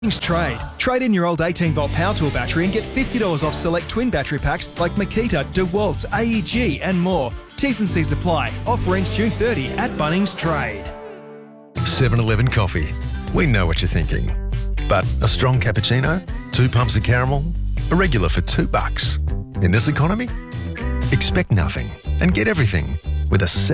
Trade. Trade in your old 18-volt power tool battery and get $50 off select twin battery packs like Makita, DeWalt, AEG and more. T's and C's apply. Offer ends June 30 at Bunnings Trade. 7-Eleven coffee. We know what you're thinking. But a strong cappuccino? 2 pumps of caramel? A regular for $2. In this economy? Expect nothing and get everything with a